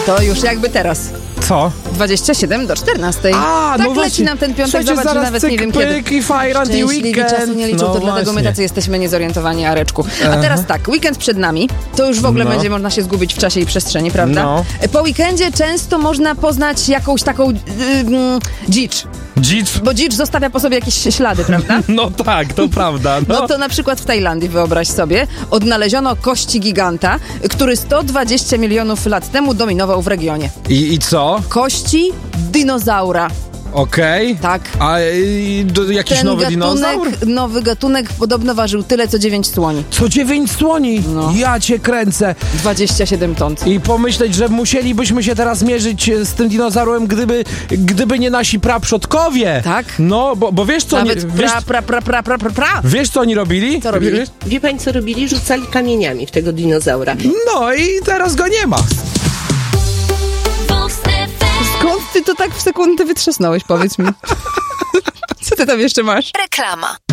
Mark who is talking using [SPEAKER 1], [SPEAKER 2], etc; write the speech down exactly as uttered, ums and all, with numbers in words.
[SPEAKER 1] To już jakby teraz.
[SPEAKER 2] Co?
[SPEAKER 1] dwadzieścia siedem do czternastej.
[SPEAKER 2] A,
[SPEAKER 1] tak
[SPEAKER 2] no
[SPEAKER 1] leci
[SPEAKER 2] właśnie.
[SPEAKER 1] nam ten piątek,
[SPEAKER 2] Słuchajcie,
[SPEAKER 1] zobacz, że
[SPEAKER 2] zaraz
[SPEAKER 1] nawet
[SPEAKER 2] cyk,
[SPEAKER 1] nie wiem
[SPEAKER 2] pyk
[SPEAKER 1] kiedy.
[SPEAKER 2] i fajrant i
[SPEAKER 1] Szczęśliwi
[SPEAKER 2] weekend.
[SPEAKER 1] czasu nie liczą,
[SPEAKER 2] No
[SPEAKER 1] to dlatego my
[SPEAKER 2] właśnie.
[SPEAKER 1] tacy jesteśmy niezorientowani, Areczku. A teraz tak, weekend przed nami, to już w ogóle
[SPEAKER 2] No.
[SPEAKER 1] będzie można się zgubić w czasie i przestrzeni, prawda?
[SPEAKER 2] No.
[SPEAKER 1] Po weekendzie często można poznać jakąś taką yy, yy, dzicz,
[SPEAKER 2] Dzicz?
[SPEAKER 1] bo dzicz zostawia po sobie jakieś ślady, prawda?
[SPEAKER 2] No tak, to prawda. No.
[SPEAKER 1] No to na przykład w Tajlandii, wyobraź sobie, odnaleziono kości giganta, który sto dwadzieścia milionów lat temu dominował w regionie.
[SPEAKER 2] I, I co?
[SPEAKER 1] Kości dinozaura.
[SPEAKER 2] Okej.
[SPEAKER 1] Tak.
[SPEAKER 2] A y, do, jakiś
[SPEAKER 1] Ten
[SPEAKER 2] nowy
[SPEAKER 1] gatunek,
[SPEAKER 2] dinozaur?
[SPEAKER 1] nowy gatunek podobno ważył tyle, co dziewięć słoni.
[SPEAKER 2] Co dziewięć słoni?
[SPEAKER 1] No.
[SPEAKER 2] Ja cię kręcę.
[SPEAKER 1] dwadzieścia siedem ton.
[SPEAKER 2] I pomyśleć, że musielibyśmy się teraz mierzyć z tym dinozaurem, gdyby, gdyby nie nasi praprzodkowie.
[SPEAKER 1] Tak?
[SPEAKER 2] No, bo, bo wiesz co oni...
[SPEAKER 1] Nawet
[SPEAKER 2] Wiesz,
[SPEAKER 1] pra, pra, pra, pra, pra, pra, pra.
[SPEAKER 2] wiesz co oni robili?
[SPEAKER 1] Co robili?
[SPEAKER 2] Wiesz?
[SPEAKER 3] Wie pani, co robili? Rzucali kamieniami w tego dinozaura.
[SPEAKER 2] No i teraz go nie ma.
[SPEAKER 1] Skąd ty to tak w sekundę wytrzasnąłeś, powiedz mi? Co ty tam jeszcze masz?
[SPEAKER 4] Reklama.